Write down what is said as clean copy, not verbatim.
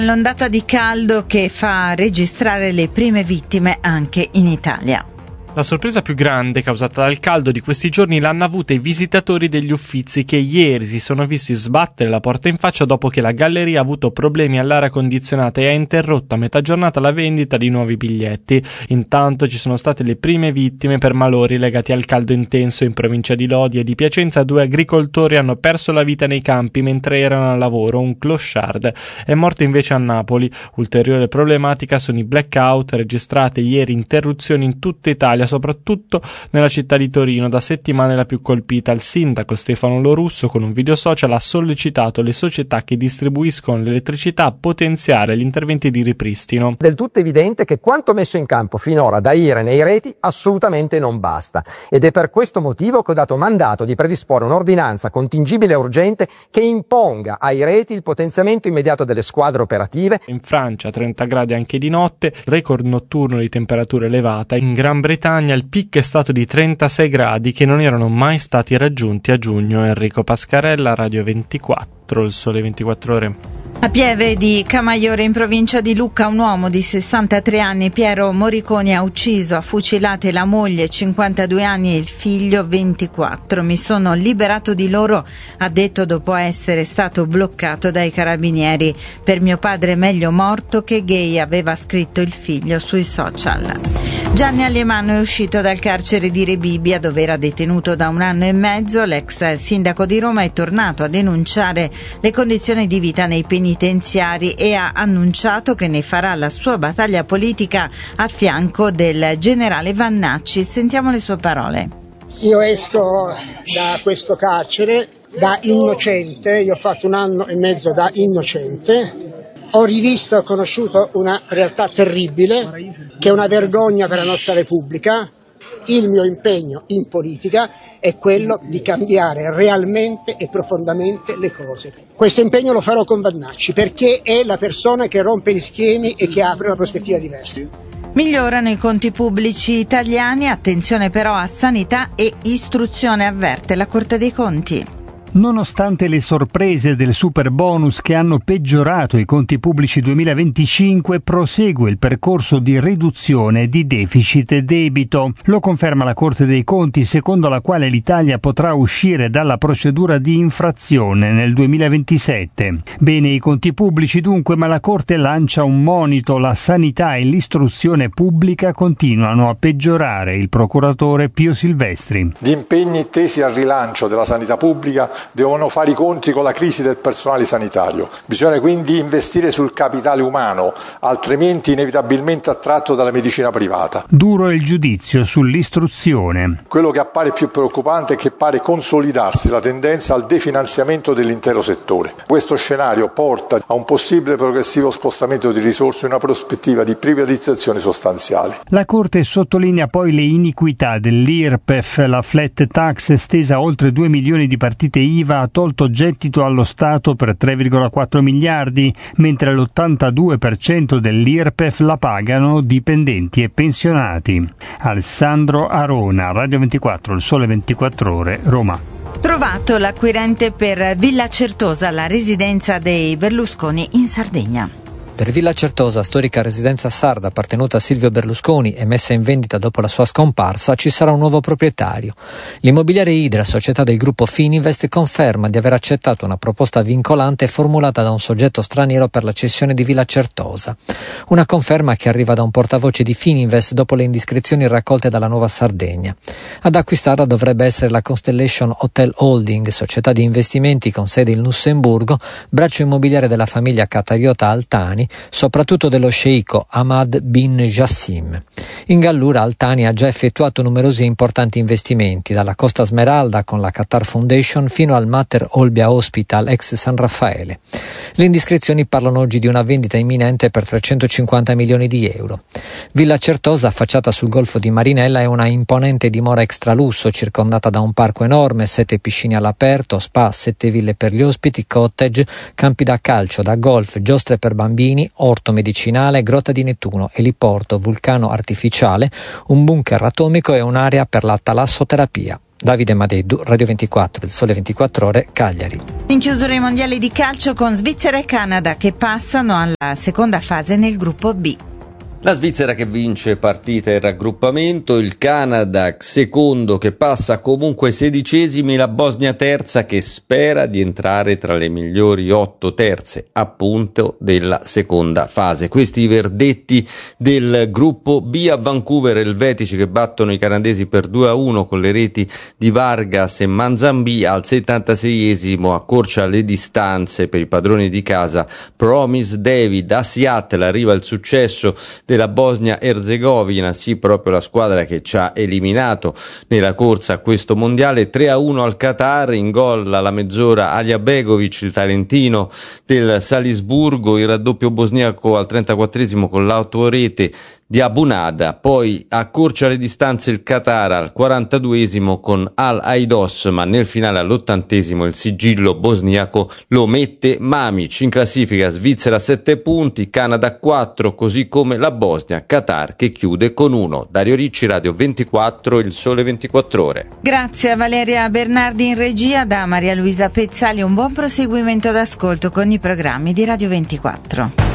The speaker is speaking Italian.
L'ondata di caldo che fa registrare le prime vittime anche in Italia. La sorpresa più grande causata dal caldo di questi giorni l'hanno avuta i visitatori degli Uffizi che ieri si sono visti sbattere la porta in faccia dopo che la galleria ha avuto problemi all'aria condizionata e ha interrotto a metà giornata la vendita di nuovi biglietti. Intanto ci sono state le prime vittime per malori legati al caldo intenso in provincia di Lodi e di Piacenza. 2 agricoltori hanno perso la vita nei campi mentre erano al lavoro. Un clochard è morto invece a Napoli. Ulteriore problematica sono i blackout registrate ieri, interruzioni in tutta Italia, soprattutto nella città di Torino, da settimane la più colpita. Il sindaco Stefano Lorusso con un video social ha sollecitato le società che distribuiscono l'elettricità a potenziare gli interventi di ripristino. Del tutto evidente che quanto messo in campo finora da IRE nei reti assolutamente non basta, ed è per questo motivo che ho dato mandato di predisporre un'ordinanza contingibile e urgente che imponga ai reti il potenziamento immediato delle squadre operative. In Francia 30 gradi anche di notte, record notturno di temperatura elevata. In Gran Bretagna il picco è stato di 36 gradi che non erano mai stati raggiunti a giugno. Enrico Pascarella, Radio 24, Il Sole 24 Ore. A Pieve di Camaiore, in provincia di Lucca, un uomo di 63 anni, Piero Moriconi, ha ucciso a fucilate la moglie, 52 anni, e il figlio, 24. Mi sono liberato di loro, ha detto dopo essere stato bloccato dai carabinieri. Per mio padre meglio morto che gay, aveva scritto il figlio sui social. Gianni Alemanno è uscito dal carcere di Rebibbia, dove era detenuto da 1 anno e mezzo. L'ex sindaco di Roma è tornato a denunciare le condizioni di vita nei penitenziari e ha annunciato che ne farà la sua battaglia politica a fianco del generale Vannacci. Sentiamo le sue parole. Io esco da questo carcere da innocente, io ho fatto 1 anno e mezzo da innocente. Ho rivisto e conosciuto una realtà terribile, che è una vergogna per la nostra Repubblica. Il mio impegno in politica è quello di cambiare realmente e profondamente le cose. Questo impegno lo farò con Vannacci, perché è la persona che rompe gli schemi e che apre una prospettiva diversa. Migliorano i conti pubblici italiani, attenzione però a sanità e istruzione, avverte la Corte dei Conti. Nonostante le sorprese del super bonus che hanno peggiorato i conti pubblici 2025, prosegue il percorso di riduzione di deficit e debito. Lo conferma la Corte dei Conti, secondo la quale l'Italia potrà uscire dalla procedura di infrazione nel 2027. Bene i conti pubblici dunque, ma la Corte lancia un monito: la sanità e l'istruzione pubblica continuano a peggiorare. Il procuratore Pio Silvestri. Gli impegni tesi al rilancio della sanità pubblica devono fare i conti con la crisi del personale sanitario. Bisogna quindi investire sul capitale umano, altrimenti inevitabilmente attratto dalla medicina privata. Duro è il giudizio sull'istruzione. Quello che appare più preoccupante è che pare consolidarsi la tendenza al definanziamento dell'intero settore. Questo scenario porta a un possibile progressivo spostamento di risorse in una prospettiva di privatizzazione sostanziale. La Corte sottolinea poi le iniquità dell'IRPEF. La flat tax, estesa a oltre 2 milioni di partite IVA, ha tolto gettito allo Stato per 3,4 miliardi, mentre l'82% dell'IRPEF la pagano dipendenti e pensionati. Alessandro Arona, Radio 24, Il Sole 24 Ore, Roma. Trovato l'acquirente per Villa Certosa, la residenza dei Berlusconi in Sardegna. Per Villa Certosa, storica residenza sarda appartenuta a Silvio Berlusconi e messa in vendita dopo la sua scomparsa, ci sarà un nuovo proprietario. L'immobiliare Idra, società del gruppo Fininvest, conferma di aver accettato una proposta vincolante formulata da un soggetto straniero per la cessione di Villa Certosa. Una conferma che arriva da un portavoce di Fininvest dopo le indiscrezioni raccolte dalla Nuova Sardegna. Ad acquistarla dovrebbe essere la Constellation Hotel Holding, società di investimenti con sede in Lussemburgo, braccio immobiliare della famiglia qatariota Altani, soprattutto dello sceicco Ahmad bin Jassim. In Gallura Altani ha già effettuato numerosi importanti investimenti, dalla Costa Smeralda con la Qatar Foundation fino al Mater Olbia Hospital ex San Raffaele. Le indiscrezioni parlano oggi di una vendita imminente per 350 milioni di euro. Villa Certosa, affacciata sul golfo di Marinella, è una imponente dimora extralusso circondata da un parco enorme, 7 piscine all'aperto, spa, 7 ville per gli ospiti, cottage, campi da calcio, da golf, giostre per bambini, orto medicinale, grotta di Nettuno, eliporto, vulcano artificiale, un bunker atomico e un'area per la talassoterapia. Davide Madeddu, Radio 24, Il Sole 24 Ore, Cagliari. In chiusura i mondiali di calcio con Svizzera e Canada che passano alla seconda fase nel gruppo B. La Svizzera che vince partita e raggruppamento, il Canada secondo che passa comunque 16esimi, la Bosnia terza che spera di entrare tra le migliori 8 terze appunto della seconda fase. Questi i verdetti del gruppo B. A Vancouver Elvetici che battono i canadesi per 2-1 con le reti di Vargas e Manzambi. Al 76esimo accorcia le distanze per i padroni di casa Promise David. A Seattle arriva il successo della Bosnia-Erzegovina, sì, proprio la squadra che ci ha eliminato nella corsa a questo mondiale. 3-1 al Qatar, in gol alla mezz'ora Alija Begovic, il talentino del Salisburgo, il raddoppio bosniaco al 34esimo con l'autorete di Abunada. Poi accorcia le distanze il Qatar al 42esimo con Al Aidos, ma nel finale all'80esimo il sigillo bosniaco lo mette Mamic. In classifica Svizzera 7 punti, Canada 4, così come la Bosnia, Qatar che chiude con 1. Dario Ricci, Radio 24, Il Sole 24 Ore. Grazie a Valeria Bernardi in regia, da Maria Luisa Pezzali un buon proseguimento d'ascolto con i programmi di Radio 24.